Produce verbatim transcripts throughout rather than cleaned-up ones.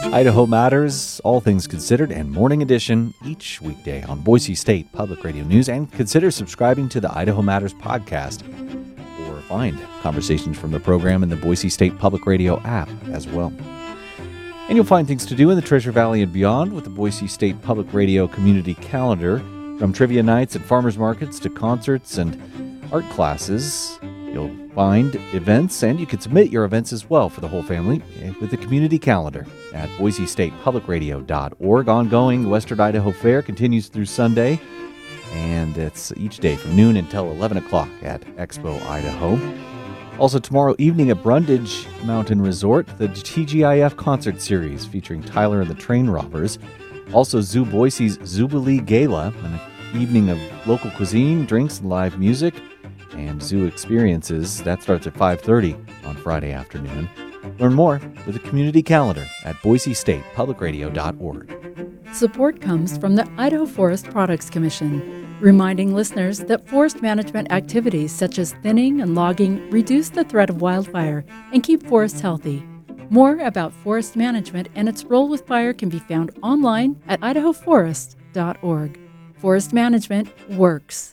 Idaho Matters, All Things Considered, and Morning Edition each weekday on Boise State Public Radio News. And consider subscribing to the Idaho Matters podcast, or find conversations from the program in the Boise State Public Radio app as well. And you'll find things to do in the Treasure Valley and beyond with the Boise State Public Radio community calendar. From trivia nights and farmers markets to concerts and art classes, you'll find events, and you can submit your events as well for the whole family with the community calendar at boise state public radio dot org. Ongoing Western Idaho Fair continues through Sunday, and it's each day from noon until eleven o'clock at Expo Idaho. Also tomorrow evening at Brundage Mountain Resort, the T G I F concert series featuring Tyler and the Train Robbers. Also Zoo Boise's Zubilee Gala, an evening of local cuisine, drinks, and live music, and zoo experiences. That starts at five thirty on Friday afternoon. Learn more with the community calendar at boise state public radio dot org. Support comes from the Idaho Forest Products Commission, reminding listeners that forest management activities such as thinning and logging reduce the threat of wildfire and keep forests healthy. More about forest management and its role with fire can be found online at idaho forest dot org. Forest management works.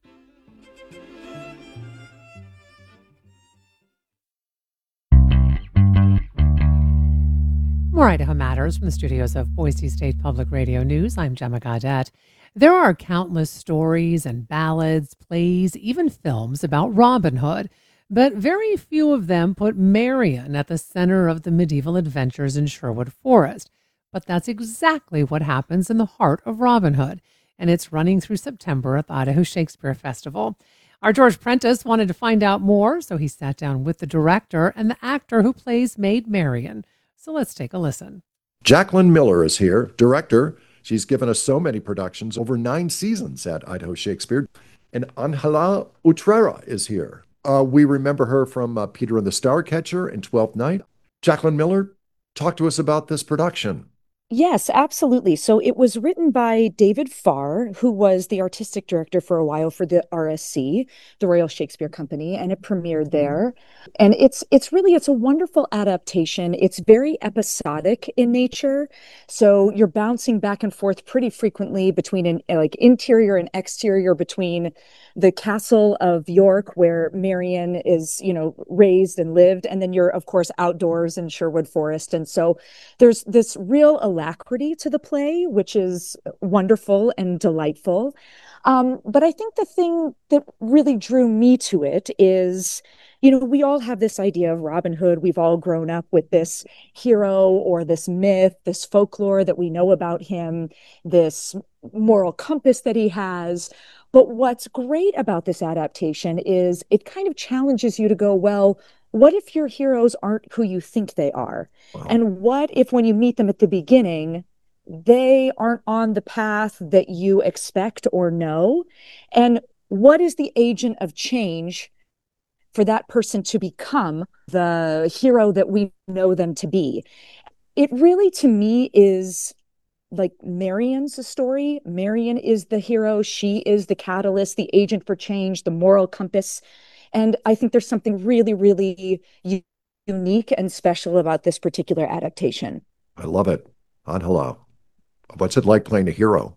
More Idaho Matters from the studios of Boise State Public Radio News. I'm Gemma Gaudette. There are countless stories and ballads, plays, even films about Robin Hood, but very few of them put Marion at the center of the medieval adventures in Sherwood Forest. But that's exactly what happens in the heart of Robin Hood, and it's running through September at the Idaho Shakespeare Festival. Our George Prentice wanted to find out more, so he sat down with the director and the actor who plays Maid Marian. So let's take a listen. Jacqueline Miller is here, director. She's given us so many productions, over nine seasons at Idaho Shakespeare. And Angela Utrera is here. Uh, we remember her from uh, Peter and the Starcatcher and Twelfth Night. Jacqueline Miller, talk to us about this production. Yes, absolutely. So it was written by David Farr, who was the artistic director for a while for the R S C, the Royal Shakespeare Company, and it premiered there. And it's it's really, it's a wonderful adaptation. It's very episodic in nature. So you're bouncing back and forth pretty frequently between an like interior and exterior, between the castle of York, where Marian is, you know, raised and lived, and then you're, of course, outdoors in Sherwood Forest. And so there's this real alacrity to the play, which is wonderful and delightful. Um, but I think the thing that really drew me to it is, you know, we all have this idea of Robin Hood. We've all grown up with this hero or this myth, this folklore that we know about him, this moral compass that he has. But what's great about this adaptation is it kind of challenges you to go, well, what if your heroes aren't who you think they are? Wow. And what if when you meet them at the beginning, they aren't on the path that you expect or know? And what is the agent of change for that person to become the hero that we know them to be? It really, to me, is like Marian's story. Marian is the hero. She is the catalyst, the agent for change, the moral compass. And I think there's something really, really u- unique and special about this particular adaptation. I love it. Angela, what's it like playing a hero?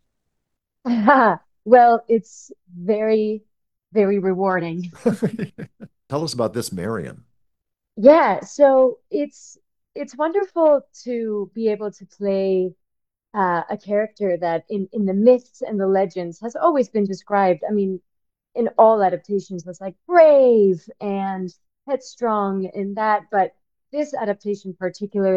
Well, it's very, very rewarding. Tell us about this Marian. Yeah, so it's it's wonderful to be able to play uh, a character that in, in the myths and the legends has always been described. I mean, in all adaptations was like brave and headstrong in that, but this adaptation particularly